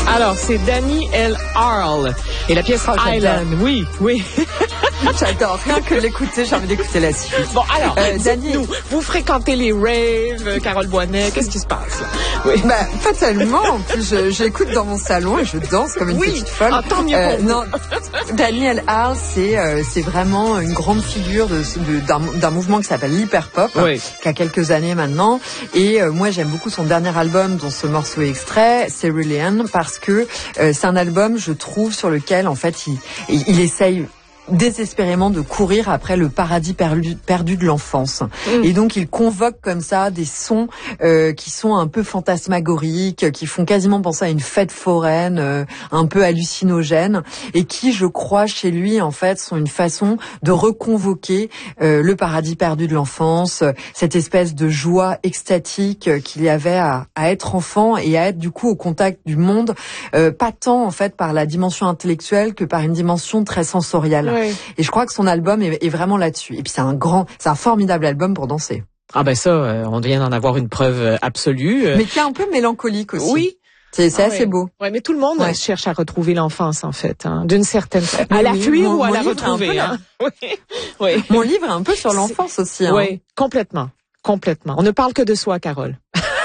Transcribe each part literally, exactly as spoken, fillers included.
Alors, c'est Danny L. Arl. Et la pièce oh, Island. Oui, oui. J'adore. Rien que de l'écouter, j'ai envie d'écouter la suite. Bon, alors, euh, Danny, nous, vous fréquentez les raves, Carole Boinet, qu'est-ce qui se passe là? Oui. Bah, pas tellement. En plus, je, j'écoute dans mon salon et je danse comme une oui. petite folle. Ah, tant mieux euh, pour non, Daniel Arl, c'est euh, c'est vraiment une grande figure de, de d'un, d'un mouvement qui s'appelle l'hyperpop, oui. qui a quelques années maintenant. Et euh, moi, j'aime beaucoup son dernier album, dont ce morceau est extrait, Cerulean, parce que euh, c'est un album, je trouve, sur lequel en fait, il il, il essaye désespérément de courir après le paradis perdu, perdu de l'enfance. Mmh. Et donc, il convoque comme ça des sons euh, qui sont un peu fantasmagoriques, qui font quasiment penser à une fête foraine, euh, un peu hallucinogène, et qui, je crois, chez lui, en fait, sont une façon de reconvoquer euh, le paradis perdu de l'enfance, cette espèce de joie extatique qu'il y avait à, à être enfant et à être, du coup, au contact du monde, euh, pas tant, en fait, par la dimension intellectuelle que par une dimension très sensorielle. Oui. Et je crois que son album est, est vraiment là-dessus. Et puis c'est un grand, c'est un formidable album pour danser. Ah ben ça, euh, on vient d'en avoir une preuve absolue. Mais qui est un peu mélancolique aussi. Oui. C'est, c'est ah assez ouais. beau. Ouais, mais tout le monde ouais. cherche à retrouver l'enfance en fait, hein, d'une certaine façon. À oui, la fuir mon, ou à la livre retrouver. Hein. oui. oui. Mon livre est un peu sur l'enfance aussi. Hein. Oui, complètement, complètement. On ne parle que de soi, Carole.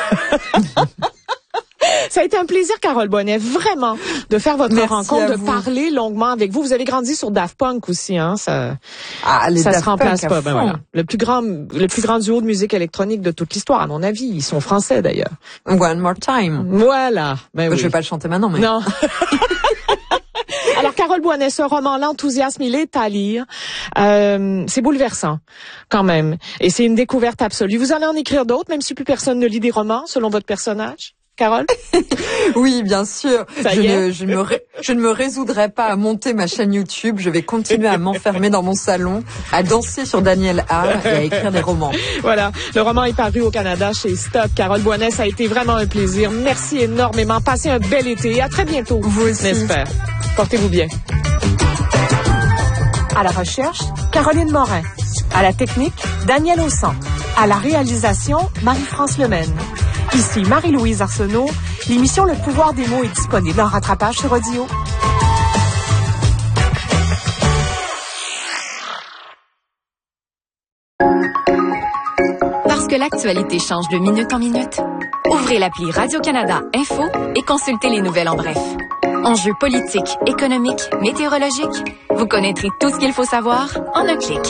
Ça a été un plaisir, Carole Boinet, vraiment, de faire votre Merci rencontre, de vous. parler longuement avec vous. Vous avez grandi sur Daft Punk aussi, hein. Ça, ah, les ça Daft se remplace Punk pas. Ben voilà. Le plus grand, le plus grand duo de musique électronique de toute l'histoire, à mon avis. Ils sont français, d'ailleurs. One More Time. Voilà. Ben Je oui. vais pas le chanter maintenant, mais. Non. Alors, Carole Boinet, ce roman, l'enthousiasme, il est à lire. Euh, c'est bouleversant, quand même. Et c'est une découverte absolue. Vous allez en écrire d'autres, même si plus personne ne lit des romans, selon votre personnage? Carole? Oui, bien sûr. Ça je, y ne, est. je, ne me ré, je ne me résoudrai pas à monter ma chaîne YouTube. Je vais continuer à m'enfermer dans mon salon, à danser sur Daniel Arl et à écrire des romans. Voilà. Le roman est paru au Canada chez Stock. Carole Boinet, ça a été vraiment un plaisir. Merci énormément. Passez un bel été et à très bientôt. Vous aussi. J'espère. Portez-vous bien. À la recherche, Caroline Morin. À la technique, Daniel Aussan. À la réalisation, Marie-France Lemaine. Ici Marie-Louise Arsenault. L'émission Le pouvoir des mots est disponible en rattrapage sur Audio. Parce que l'actualité change de minute en minute, ouvrez l'appli Radio-Canada Info et consultez les nouvelles en bref. Enjeux politiques, économiques, météorologiques, vous connaîtrez tout ce qu'il faut savoir en un clic.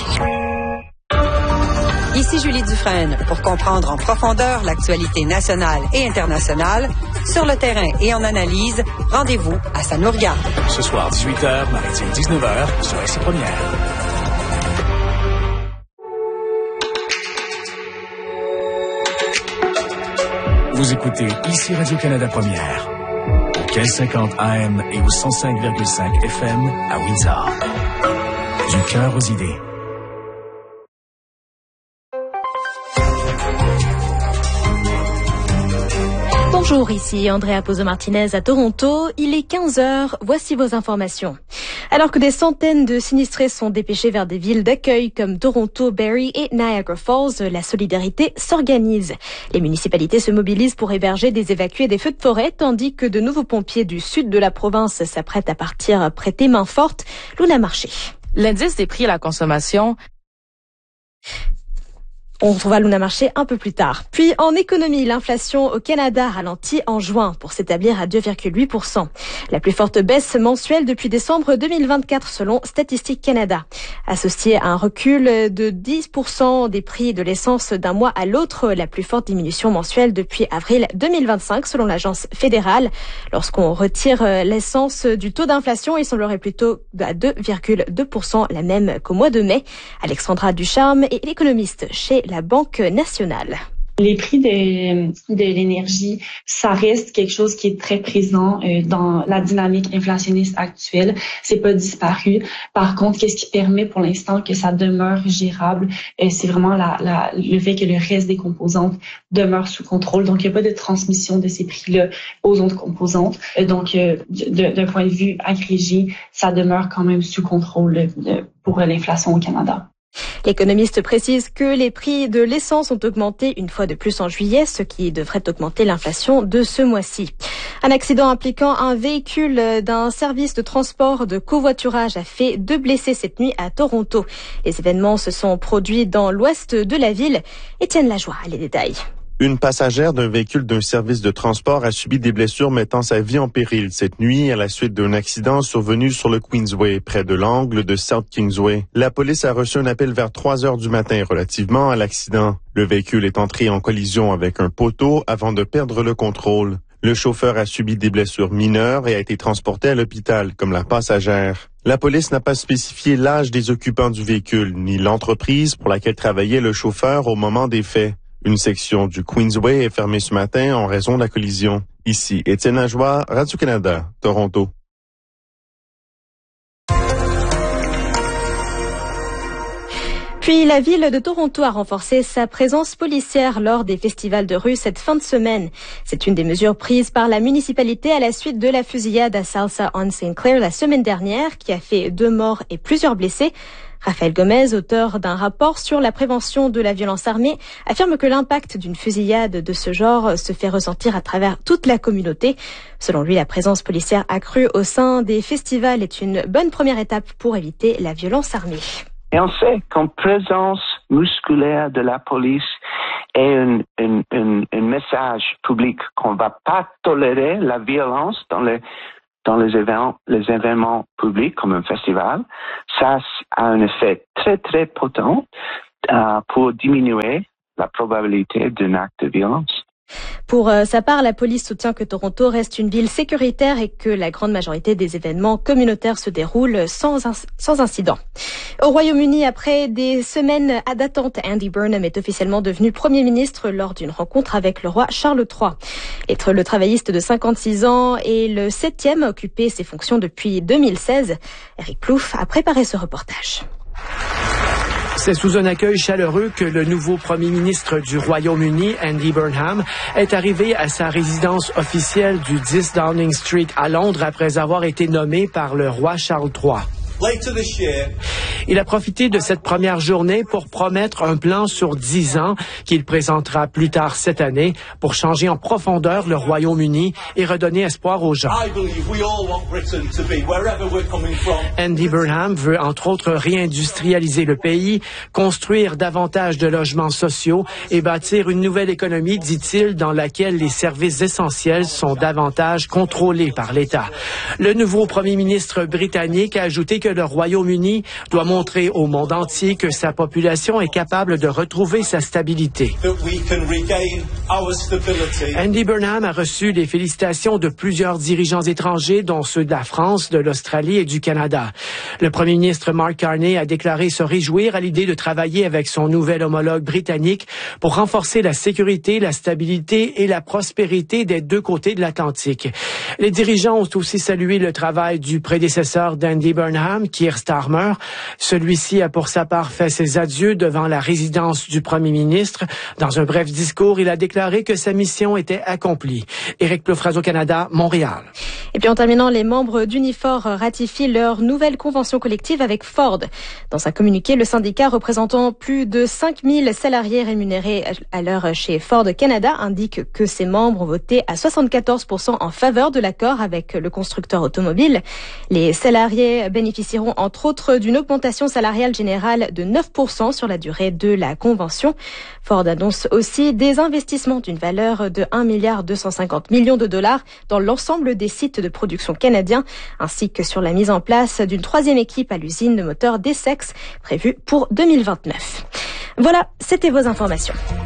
Ici Julie Dufresne pour comprendre en profondeur l'actualité nationale et internationale. Sur le terrain et en analyse, rendez-vous à Ça nous regarde. Ce soir, dix-huit heures, mardi dix-neuf heures, sur S C Première. Vous écoutez ici Radio-Canada Première. Au quinze cinquante A M et au cent cinq virgule cinq F M à Windsor. Du cœur aux idées. Bonjour, ici Andrea Pozo-Martinez à Toronto. Il est quinze heures, voici vos informations. Alors que des centaines de sinistrés sont dépêchés vers des villes d'accueil comme Toronto, Barrie et Niagara Falls, la solidarité s'organise. Les municipalités se mobilisent pour héberger des évacués des feux de forêt, tandis que de nouveaux pompiers du sud de la province s'apprêtent à partir prêter main forte. Luna Marché. L'indice des prix à la consommation. On retrouvera Luna Marché un peu plus tard. Puis en économie, l'inflation au Canada ralentit en juin pour s'établir à deux virgule huit pour cent. La plus forte baisse mensuelle depuis décembre deux mille vingt-quatre selon Statistique Canada. Associée à un recul de dix pour cent des prix de l'essence d'un mois à l'autre, la plus forte diminution mensuelle depuis avril deux mille vingt-cinq selon l'agence fédérale. Lorsqu'on retire l'essence du taux d'inflation, il semblerait plutôt à deux virgule deux pour cent, la même qu'au mois de mai. Alexandra Ducharme est l'économiste chez la Banque nationale. Les prix de, de l'énergie, ça reste quelque chose qui est très présent euh, dans la dynamique inflationniste actuelle. C'est pas disparu. Par contre, qu'est-ce qui permet pour l'instant que ça demeure gérable, euh, c'est vraiment la, la, le fait que le reste des composantes demeure sous contrôle. Donc, il n'y a pas de transmission de ces prix-là aux autres composantes. Euh, donc, euh, de, d'un point de vue agrégé, ça demeure quand même sous contrôle de, pour l'inflation au Canada. L'économiste précise que les prix de l'essence ont augmenté une fois de plus en juillet, ce qui devrait augmenter l'inflation de ce mois-ci. Un accident impliquant un véhicule d'un service de transport de covoiturage a fait deux blessés cette nuit à Toronto. Les événements se sont produits dans l'ouest de la ville. Étienne Lajoie a les détails. Une passagère d'un véhicule d'un service de transport a subi des blessures mettant sa vie en péril cette nuit à la suite d'un accident survenu sur le Queensway, près de l'angle de South Kingsway. La police a reçu un appel vers trois heures du matin relativement à l'accident. Le véhicule est entré en collision avec un poteau avant de perdre le contrôle. Le chauffeur a subi des blessures mineures et a été transporté à l'hôpital, comme la passagère. La police n'a pas spécifié l'âge des occupants du véhicule, ni l'entreprise pour laquelle travaillait le chauffeur au moment des faits. Une section du Queensway est fermée ce matin en raison de la collision. Ici, Étienne Lajoie, Radio-Canada, Toronto. Puis la ville de Toronto a renforcé sa présence policière lors des festivals de rue cette fin de semaine. C'est une des mesures prises par la municipalité à la suite de la fusillade à Salsa on Saint Clair la semaine dernière qui a fait deux morts et plusieurs blessés. Raphaël Gomez, auteur d'un rapport sur la prévention de la violence armée, affirme que l'impact d'une fusillade de ce genre se fait ressentir à travers toute la communauté. Selon lui, la présence policière accrue au sein des festivals est une bonne première étape pour éviter la violence armée. Et on sait qu'une présence musculaire de la police est un, un, un, un message public qu'on ne va pas tolérer la violence dans les dans les événements, les événements publics comme un festival. Ça a un effet très, très potent euh, pour diminuer la probabilité d'un acte de violence. Pour euh, sa part, la police soutient que Toronto reste une ville sécuritaire et que la grande majorité des événements communautaires se déroulent sans, inc- sans incident. Au Royaume-Uni, après des semaines d'attente, Andy Burnham est officiellement devenu Premier ministre lors d'une rencontre avec le roi Charles trois. Être le travailliste de cinquante-six ans est le septième à occuper ses fonctions depuis deux mille seize. Eric Plouffe a préparé ce reportage. C'est sous un accueil chaleureux que le nouveau premier ministre du Royaume-Uni, Andy Burnham, est arrivé à sa résidence officielle du dix Downing Street à Londres après avoir été nommé par le roi Charles trois. Il a profité de cette première journée pour promettre un plan sur dix ans qu'il présentera plus tard cette année pour changer en profondeur le Royaume-Uni et redonner espoir aux gens. Andy Burnham veut entre autres réindustrialiser le pays, construire davantage de logements sociaux et bâtir une nouvelle économie, dit-il, dans laquelle les services essentiels sont davantage contrôlés par l'État. Le nouveau premier ministre britannique a ajouté que le Royaume-Uni doit montrer au monde entier que sa population est capable de retrouver sa stabilité. Andy Burnham a reçu les félicitations de plusieurs dirigeants étrangers, dont ceux de la France, de l'Australie et du Canada. Le premier ministre Mark Carney a déclaré se réjouir à l'idée de travailler avec son nouvel homologue britannique pour renforcer la sécurité, la stabilité et la prospérité des deux côtés de l'Atlantique. Les dirigeants ont aussi salué le travail du prédécesseur d'Andy Burnham, Keir Starmer. Celui-ci a pour sa part fait ses adieux devant la résidence du premier ministre. Dans un bref discours, il a déclaré que sa mission était accomplie. Éric Plouffe, Radio-Canada, Montréal. Et puis en terminant, les membres d'Unifor ratifient leur nouvelle convention collective avec Ford. Dans un communiqué, le syndicat représentant plus de cinq mille salariés rémunérés à l'heure chez Ford Canada indique que ses membres ont voté à soixante-quatorze pour cent en faveur de l'accord avec le constructeur automobile. Les salariés bénéficieront entre autres d'une augmentation salariale générale de neuf pour cent sur la durée de la convention. Ford annonce aussi des investissements d'une valeur de un milliard deux cent cinquante millions de dollars dans l'ensemble des sites de production canadiens, ainsi que sur la mise en place d'une troisième équipe à l'usine de moteurs d'Essex prévue pour deux mille vingt-neuf. Voilà, c'était vos informations.